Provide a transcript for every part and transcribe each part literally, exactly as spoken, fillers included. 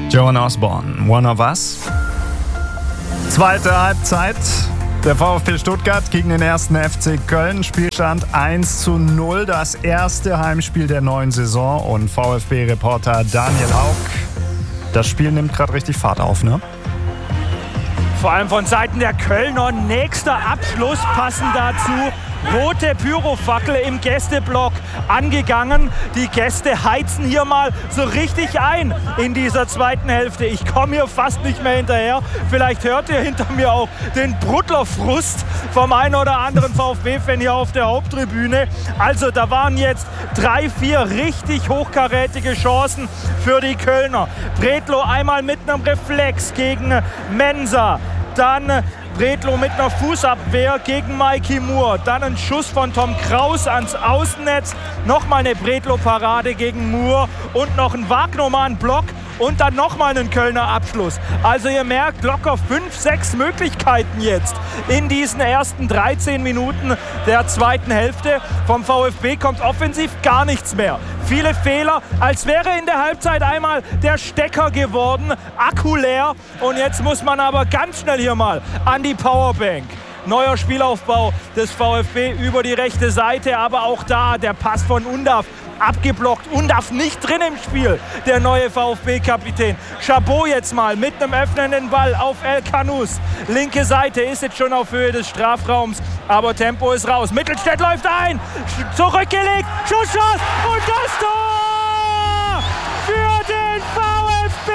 Joan Osborne, One of Us. Zweite Halbzeit. Der VfB Stuttgart gegen den ersten F C Köln. Spielstand eins zu null. Das erste Heimspiel der neuen Saison. Und VfB-Reporter Daniel Haug. Das Spiel nimmt gerade richtig Fahrt auf, ne? Vor allem von Seiten der Kölner. Nächster Abschluss passend dazu. Rote Pyrofackel im Gästeblock angegangen. Die Gäste heizen hier mal so richtig ein in dieser zweiten Hälfte. Ich komme hier fast nicht mehr hinterher. Vielleicht hört ihr hinter mir auch den Bruttlerfrust vom einen oder anderen VfB-Fan hier auf der Haupttribüne. Also da waren jetzt drei, vier richtig hochkarätige Chancen für die Kölner. Bredlow einmal mit einem Reflex gegen Mensah. Dann Bredlow mit einer Fußabwehr gegen Mikey Moore. Dann ein Schuss von Tom Kraus ans Außennetz. Nochmal eine Bredlow-Parade gegen Moore. Und noch ein Wagnermann-Block. Und dann nochmal einen Kölner Abschluss. Also ihr merkt, locker fünf, sechs Möglichkeiten jetzt in diesen ersten dreizehn Minuten der zweiten Hälfte. Vom VfB kommt offensiv gar nichts mehr. Viele Fehler, als wäre in der Halbzeit einmal der Stecker geworden. Akku leer. Und jetzt muss man aber ganz schnell hier mal an die Powerbank. Neuer Spielaufbau des VfB über die rechte Seite. Aber auch da der Pass von Undav. Abgeblockt. Undav nicht drin im Spiel. Der neue VfB-Kapitän. Chabot jetzt mal mit einem öffnenden Ball auf El Kanous. Linke Seite ist jetzt schon auf Höhe des Strafraums. Aber Tempo ist raus. Mittelstädt läuft ein. Zurückgelegt. Schussschuss. Und das Tor für den VfB.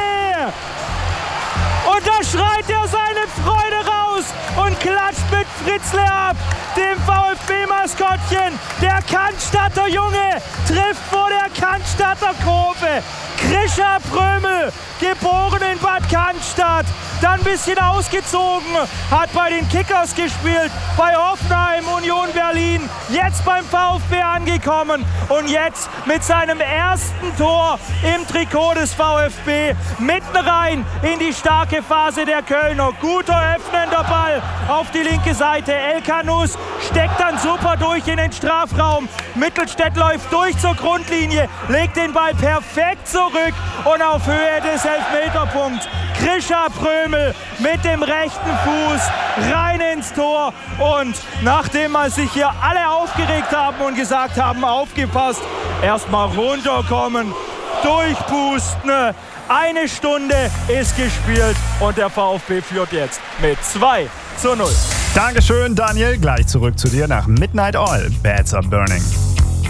Und da schreit er seine Freude raus und klatscht mit Fritzle ab, dem VfB-Maskottchen. Der Cannstatter Junge trifft vor der Cannstatter Kurve. Krischer Prömel, geboren in Bad Cannstatt, dann ein bisschen ausgezogen, hat bei den Kickers gespielt, bei Hoffenheim, Union Berlin, jetzt beim VfB angekommen und jetzt mit seinem ersten Tor im Trikot des VfB mitten rein in die starke Phase der Kölner. Guter öffnender Ball auf die linke Seite. El Kanous steckt dann super durch in den Strafraum. Mittelstädt läuft durch zur Grundlinie, legt den Ball perfekt zurück und auf Höhe des Elfmeterpunkts. Krischer Prömel mit dem rechten Fuß rein ins Tor. Und nachdem man sich hier alle aufgeregt haben und gesagt haben, aufgepasst, erstmal runterkommen, durchpusten. Eine Stunde ist gespielt und der VfB führt jetzt mit zwei zu null. Dankeschön, Daniel. Gleich zurück zu dir nach Midnight Oil. Bats are burning.